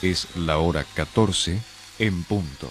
Es la hora 14 en punto.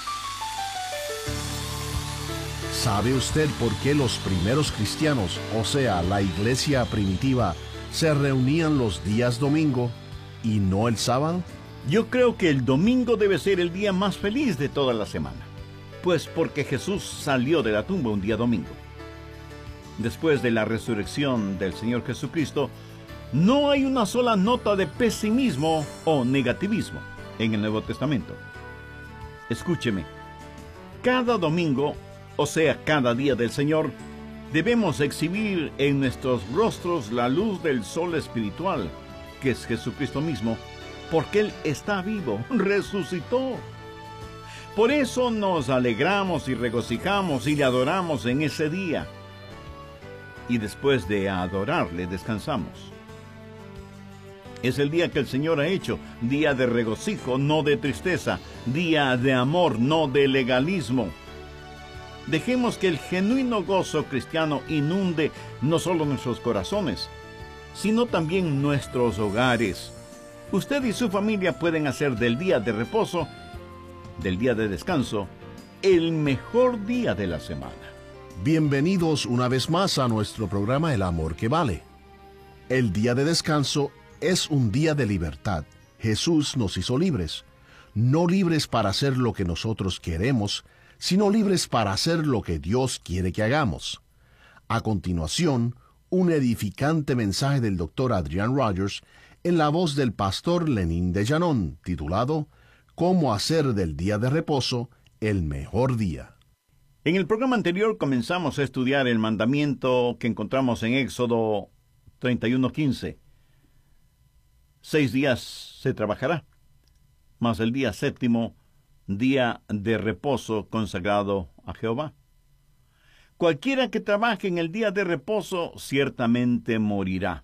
¿Sabe usted por qué los primeros cristianos, o sea, la iglesia primitiva, se reunían los días domingo y no el sábado? Yo creo que el domingo debe ser el día más feliz de toda la semana, pues porque Jesús salió de la tumba un día domingo. Después de la resurrección del Señor Jesucristo, no hay una sola nota de pesimismo o negativismo en el Nuevo Testamento. Escúcheme, cada domingo, o sea, cada día del Señor, debemos exhibir en nuestros rostros la luz del sol espiritual, que es Jesucristo mismo, porque Él está vivo, resucitó. Por eso nos alegramos y regocijamos y le adoramos en ese día. Y después de adorarle, descansamos. Es el día que el Señor ha hecho, día de regocijo, no de tristeza, día de amor, no de legalismo. Dejemos que el genuino gozo cristiano inunde no solo nuestros corazones, sino también nuestros hogares. Usted y su familia pueden hacer del día de reposo, del día de descanso, el mejor día de la semana. Bienvenidos una vez más a nuestro programa El Amor que Vale. El día de descanso es un día de libertad. Jesús nos hizo libres. No libres para hacer lo que nosotros queremos, sino libres para hacer lo que Dios quiere que hagamos. A continuación, un edificante mensaje del Dr. Adrian Rogers en la voz del pastor Lenín de Llanón, titulado «Cómo hacer del día de reposo el mejor día». En el programa anterior comenzamos a estudiar el mandamiento que encontramos en Éxodo 31:15. 6 días se trabajará, mas el día séptimo, día de reposo consagrado a Jehová. Cualquiera que trabaje en el día de reposo ciertamente morirá.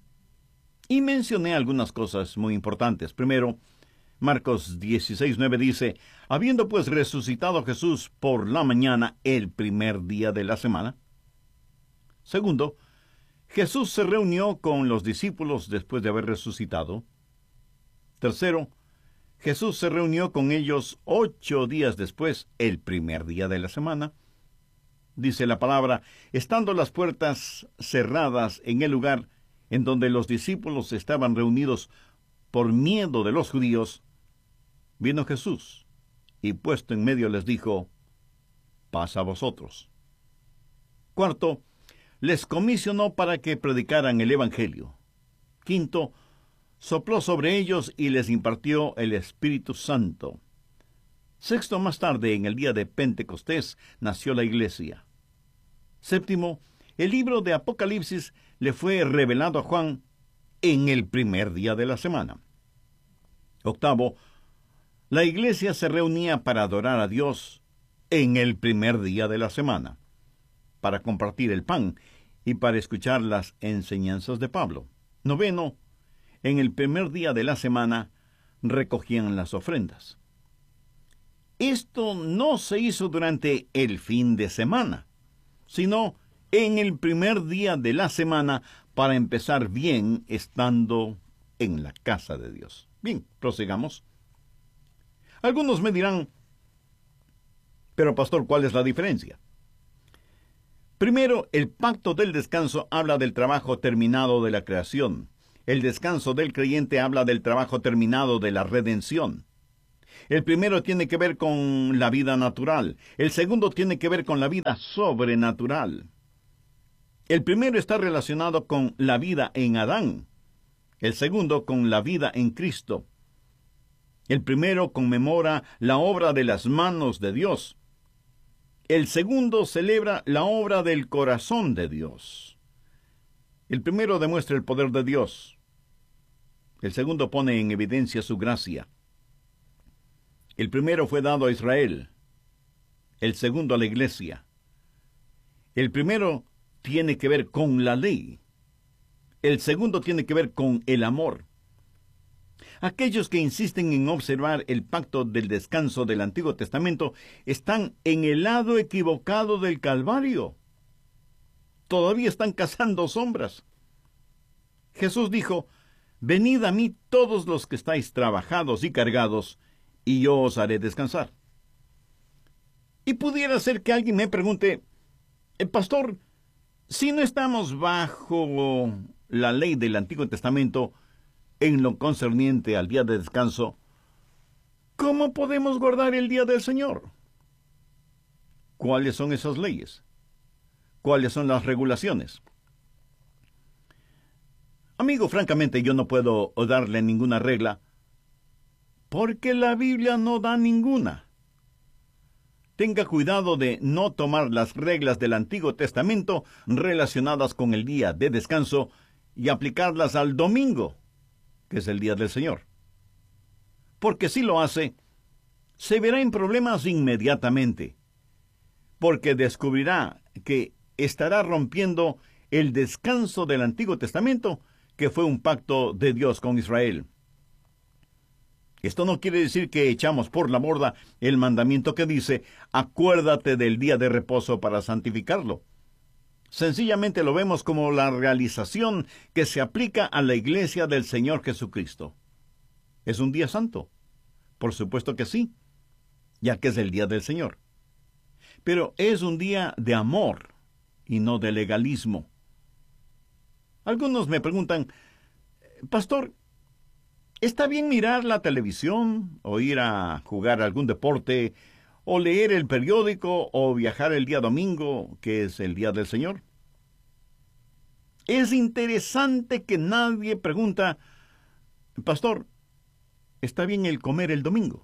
Y mencioné algunas cosas muy importantes. Primero, Marcos 16:9 dice, habiendo pues resucitado Jesús por la mañana el primer día de la semana. Segundo, Jesús se reunió con los discípulos después de haber resucitado. Tercero, Jesús se reunió con ellos 8 días después, el primer día de la semana. Dice la palabra, estando las puertas cerradas en el lugar en donde los discípulos estaban reunidos por miedo de los judíos, vino Jesús y puesto en medio les dijo, paz a vosotros. Cuarto, les comisionó para que predicaran el Evangelio. Quinto, sopló sobre ellos y les impartió el Espíritu Santo. Sexto, más tarde, en el día de Pentecostés, nació la iglesia. Séptimo, el libro de Apocalipsis le fue revelado a Juan en el primer día de la semana. Octavo, la iglesia se reunía para adorar a Dios en el primer día de la semana, para compartir el pan y para escuchar las enseñanzas de Pablo. Noveno, en el primer día de la semana recogían las ofrendas. Esto no se hizo durante el fin de semana, sino en el primer día de la semana para empezar bien estando en la casa de Dios. Bien, prosigamos. Algunos me dirán, pero pastor, ¿cuál es la diferencia? Primero, el pacto del descanso habla del trabajo terminado de la creación. El descanso del creyente habla del trabajo terminado de la redención. El primero tiene que ver con la vida natural. El segundo tiene que ver con la vida sobrenatural. El primero está relacionado con la vida en Adán. El segundo con la vida en Cristo. El primero conmemora la obra de las manos de Dios. El segundo celebra la obra del corazón de Dios. El primero demuestra el poder de Dios. El segundo pone en evidencia su gracia. El primero fue dado a Israel. El segundo a la iglesia. El primero tiene que ver con la ley. El segundo tiene que ver con el amor. Aquellos que insisten en observar el pacto del descanso del Antiguo Testamento están en el lado equivocado del Calvario. Todavía están cazando sombras. Jesús dijo, venid a mí todos los que estáis trabajados y cargados, y yo os haré descansar. Y pudiera ser que alguien me pregunte, pastor, si no estamos bajo la ley del Antiguo Testamento en lo concerniente al día de descanso, ¿cómo podemos guardar el día del Señor? ¿Cuáles son esas leyes? ¿Cuáles son las regulaciones? Amigo, francamente yo no puedo darle ninguna regla, porque la Biblia no da ninguna. Tenga cuidado de no tomar las reglas del Antiguo Testamento relacionadas con el día de descanso y aplicarlas al domingo, que es el día del Señor. Porque si lo hace, se verá en problemas inmediatamente, porque descubrirá que estará rompiendo el descanso del Antiguo Testamento, que fue un pacto de Dios con Israel. Esto no quiere decir que echamos por la borda el mandamiento que dice, acuérdate del día de reposo para santificarlo. Sencillamente lo vemos como la realización que se aplica a la iglesia del Señor Jesucristo. ¿Es un día santo? Por supuesto que sí, ya que es el día del Señor. Pero es un día de amor y no de legalismo. Algunos me preguntan, pastor, ¿está bien mirar la televisión, o ir a jugar algún deporte, o leer el periódico, o viajar el día domingo, que es el día del Señor? Es interesante que nadie pregunta, pastor, ¿está bien el comer el domingo?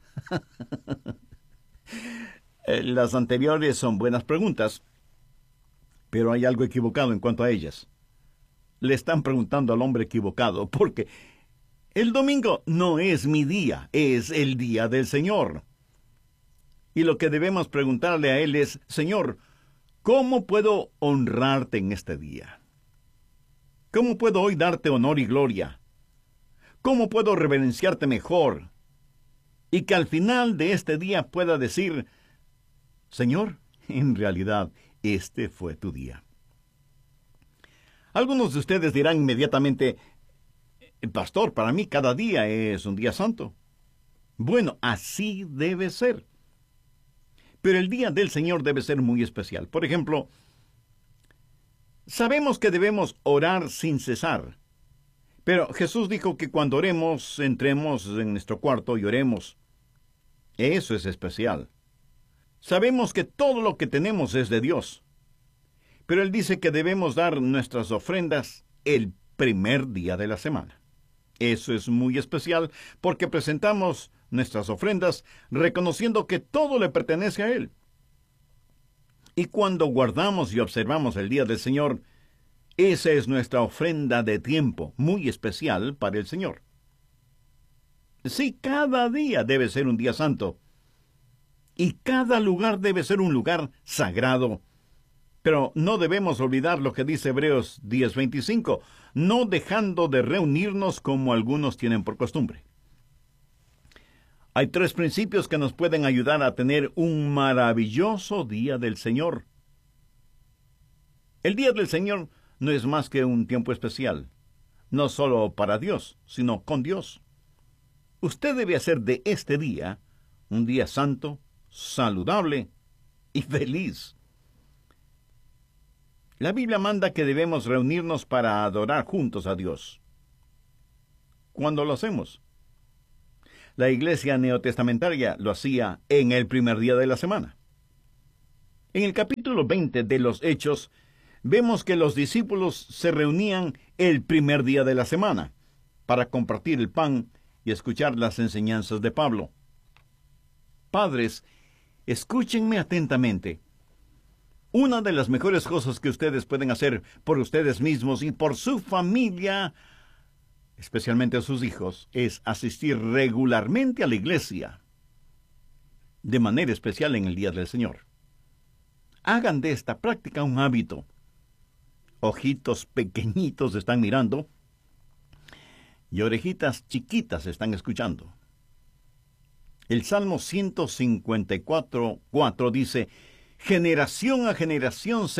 Las anteriores son buenas preguntas, pero hay algo equivocado en cuanto a ellas. Le están preguntando al hombre equivocado, porque el domingo no es mi día, es el día del Señor. Y lo que debemos preguntarle a Él es, Señor, ¿cómo puedo honrarte en este día? ¿Cómo puedo hoy darte honor y gloria? ¿Cómo puedo reverenciarte mejor? Y que al final de este día pueda decir, Señor, en realidad, este fue tu día. Algunos de ustedes dirán inmediatamente, pastor, para mí cada día es un día santo. Bueno, así debe ser. Pero el día del Señor debe ser muy especial. Por ejemplo, sabemos que debemos orar sin cesar. Pero Jesús dijo que cuando oremos, entremos en nuestro cuarto y oremos. Eso es especial. Sabemos que todo lo que tenemos es de Dios. Pero Él dice que debemos dar nuestras ofrendas el primer día de la semana. Eso es muy especial porque presentamos nuestras ofrendas reconociendo que todo le pertenece a Él. Y cuando guardamos y observamos el día del Señor, esa es nuestra ofrenda de tiempo, muy especial para el Señor. Sí, cada día debe ser un día santo. Y cada lugar debe ser un lugar sagrado. Pero no debemos olvidar lo que dice Hebreos 10:25, no dejando de reunirnos como algunos tienen por costumbre. Hay 3 principios que nos pueden ayudar a tener un maravilloso día del Señor. El día del Señor no es más que un tiempo especial, no solo para Dios, sino con Dios. Usted debe hacer de este día un día santo, saludable y feliz. La Biblia manda que debemos reunirnos para adorar juntos a Dios. ¿Cuándo lo hacemos? La iglesia neotestamentaria lo hacía en el primer día de la semana. En el capítulo 20 de los Hechos, vemos que los discípulos se reunían el primer día de la semana para compartir el pan y escuchar las enseñanzas de Pablo. Padres, escúchenme atentamente. Una de las mejores cosas que ustedes pueden hacer por ustedes mismos y por su familia, especialmente a sus hijos, es asistir regularmente a la iglesia, de manera especial en el día del Señor. Hagan de esta práctica un hábito. Ojitos pequeñitos están mirando y orejitas chiquitas están escuchando. El Salmo 154:4 dice, generación a generación